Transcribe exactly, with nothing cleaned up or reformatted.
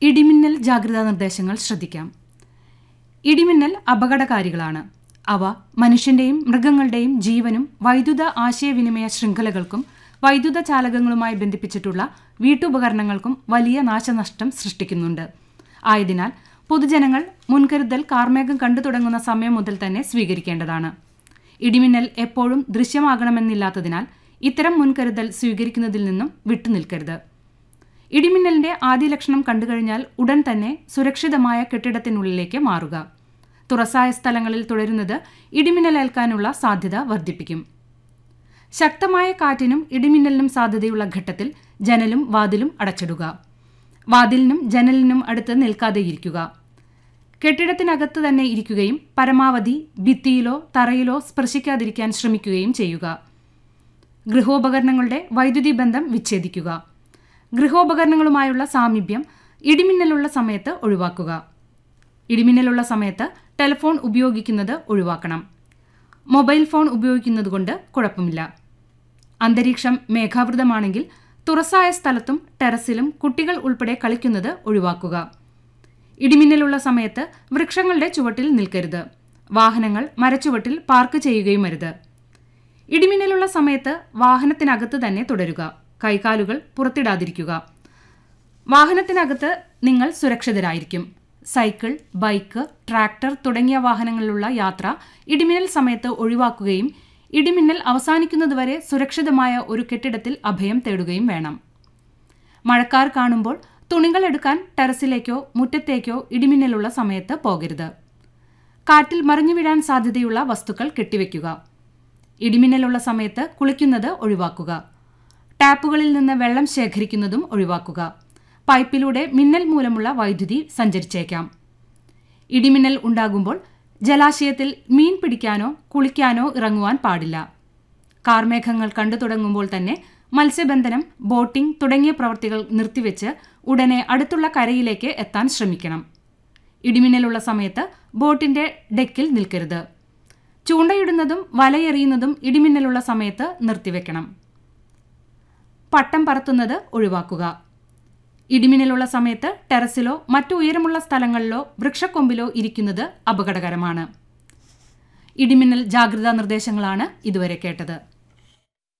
ഇടിമിന്നൽ ജാഗ്രതാ നിർദ്ദേശങ്ങൾ ശ്രദ്ധിക്കാം. ഇടിമിന്നൽ അപകടകാരികളാണ്. അവ മനുഷ്യന്റെയും മൃഗങ്ങളുടെയും ജീവനും വൈദ്യുത ആശയവിനിമയ ശൃംഖലകൾക്കും വൈദ്യുത ചാലകങ്ങളുമായി ബന്ധിപ്പിച്ചിട്ടുള്ള വീട്ടുപകരണങ്ങൾക്കും വലിയ നാശനഷ്ടം സൃഷ്ടിക്കുന്നുണ്ട്. ആയതിനാൽ പൊതുജനങ്ങൾ മുൻകരുതൽ കാർമേഘം കണ്ടു തുടങ്ങുന്ന സമയം മുതൽ തന്നെ സ്വീകരിക്കേണ്ടതാണ്. ഇടിമിന്നൽ എപ്പോഴും ദൃശ്യമാകണമെന്നില്ലാത്തതിനാൽ ഇത്തരം മുൻകരുതൽ സ്വീകരിക്കുന്നതിൽ നിന്നും വിട്ടുനിൽക്കരുത്. ഇടിമിന്നലിന്റെ ആദ്യ ലക്ഷണം കണ്ടുകഴിഞ്ഞാൽ ഉടൻ തന്നെ സുരക്ഷിതമായ കെട്ടിടത്തിനുള്ളിലേക്ക് മാറുക. തുറസായ സ്ഥലങ്ങളിൽ തുടരുന്നത് ഇടിമിന്നലേൽക്കാനുള്ള സാധ്യത വർദ്ധിപ്പിക്കും. ശക്തമായ കാറ്റിനും ഇടിമിന്നലിനും സാധ്യതയുള്ള ഘട്ടത്തിൽ ജനലും വാതിലും അടച്ചിടുക. വാതിലിനും ജനലിനും അടുത്ത് നിൽക്കാതെയിരിക്കുക. കെട്ടിടത്തിനകത്ത് തന്നെ ഇരിക്കുകയും പരമാവധി ഭിത്തിയിലോ തറയിലോ സ്പർശിക്കാതിരിക്കാൻ ശ്രമിക്കുകയും ചെയ്യുക. ഗൃഹോപകരണങ്ങളുടെ വൈദ്യുതി ബന്ധം വിച്ഛേദിക്കുക. ഗൃഹോപകരണങ്ങളുമായുള്ള സാമീപ്യം ഇടിമിന്നലുള്ള സമയത്ത് ഒഴിവാക്കുക. ഇടിമിന്നലുള്ള സമയത്ത് ടെലിഫോൺ ഉപയോഗിക്കുന്നത് ഒഴിവാക്കണം. മൊബൈൽ ഫോൺ ഉപയോഗിക്കുന്നതുകൊണ്ട് കുഴപ്പമില്ല. അന്തരീക്ഷം മേഘാവൃതമാണെങ്കിൽ തുറസായ സ്ഥലത്തും ടെറസിലും കുട്ടികൾ ഉൾപ്പെടെ കളിക്കുന്നത് ഒഴിവാക്കുക. ഇടിമിന്നലുള്ള സമയത്ത് വൃക്ഷങ്ങളുടെ ചുവട്ടിൽ നിൽക്കരുത്. വാഹനങ്ങൾ മരച്ചുവട്ടിൽ പാർക്ക് ചെയ്യുകയും അരുത്. ഇടിമിന്നലുള്ള സമയത്ത് വാഹനത്തിനകത്ത് തന്നെ തുടരുക. കൈകാലുകൾ പുറത്തിടാതിരിക്കുക. വാഹനത്തിനകത്ത് നിങ്ങൾ സുരക്ഷിതരായിരിക്കും. സൈക്കിൾ, ബൈക്ക്, ട്രാക്ടർ തുടങ്ങിയ വാഹനങ്ങളിലുള്ള യാത്ര ഇടിമിന്നൽ സമയത്ത് ഒഴിവാക്കുകയും ഇടിമിന്നൽ അവസാനിക്കുന്നതുവരെ സുരക്ഷിതമായ ഒരു കെട്ടിടത്തിൽ അഭയം തേടുകയും വേണം. മഴക്കാർ കാണുമ്പോൾ തുണികൾ എടുക്കാൻ ടെറസിലേക്കോ മുറ്റത്തേക്കോ ഇടിമിന്നലുള്ള സമയത്ത് പോകരുത്. കാറ്റിൽ മറിഞ്ഞു വീഴാൻ സാധ്യതയുള്ള വസ്തുക്കൾ കെട്ടിവെക്കുക. ഇടിമിന്നലുള്ള സമയത്ത് കുളിക്കുന്നത് ഒഴിവാക്കുക. ടാപ്പുകളിൽ നിന്ന് വെള്ളം ശേഖരിക്കുന്നതും ഒഴിവാക്കുക. പൈപ്പിലൂടെ മിന്നൽ മൂലമുള്ള വൈദ്യുതി സഞ്ചരിച്ചേക്കാം. ഇടിമിന്നൽ ഉണ്ടാകുമ്പോൾ ജലാശയത്തിൽ മീൻ പിടിക്കാനോ കുളിക്കാനോ ഇറങ്ങുവാൻ പാടില്ല. കാർമേഘങ്ങൾ കണ്ടു തുടങ്ങുമ്പോൾ തന്നെ മത്സ്യബന്ധനം, ബോട്ടിംഗ് തുടങ്ങിയ പ്രവൃത്തികൾ നിർത്തിവെച്ച് ഉടനെ അടുത്തുള്ള കരയിലേക്ക് എത്താൻ ശ്രമിക്കണം. ഇടിമിന്നലുള്ള സമയത്ത് ബോട്ടിന്റെ ഡെക്കിൽ നിൽക്കരുത്. ചൂണ്ടയിടുന്നതും വലയെറിയുന്നതും ഇടിമിന്നലുള്ള സമയത്ത് നിർത്തിവെക്കണം. പട്ടം പറത്തുന്നത് ഒഴിവാക്കുക. ഇടിമിന്നലുള്ള സമയത്ത് ടെറസിലോ മറ്റു ഉയരമുള്ള സ്ഥലങ്ങളിലോ വൃക്ഷക്കൊമ്പിലോ ഇരിക്കുന്നത് അപകടകരമാണ്. ഇടിമിന്നൽ ജാഗ്രതാ നിർദ്ദേശങ്ങളാണ് ഇതുവരെ കേട്ടത്.